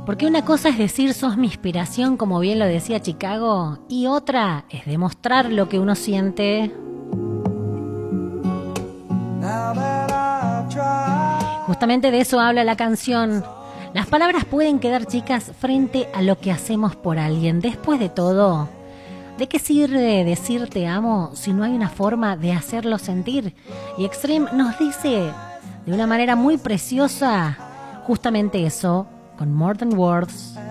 Porque una cosa es decir sos mi inspiración, como bien lo decía Chicago, y otra es demostrar lo que uno siente. Justamente de eso habla la canción. Las palabras pueden quedar chicas frente a lo que hacemos por alguien. Después de todo, ¿de qué sirve decir te amo si no hay una forma de hacerlo sentir? Y Extreme nos dice de una manera muy preciosa justamente eso, con More Than Words.